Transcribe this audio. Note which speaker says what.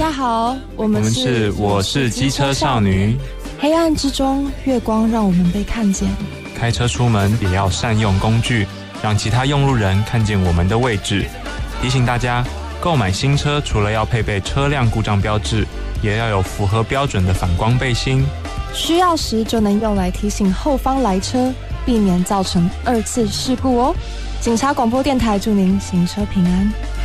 Speaker 1: 家好，我们是
Speaker 2: 我是机车少女。
Speaker 1: 黑暗之中，月光让我们被看见。
Speaker 2: 开车出门也要善用工具，让其他用路人看见我们的位置。提醒大家，购买新车除了要配备车辆故障标志，也要有符合标准的反光背心。
Speaker 1: 需要时就能用来提醒后方来车，避免造成2次事故哦。警察广播电台祝您行车平安。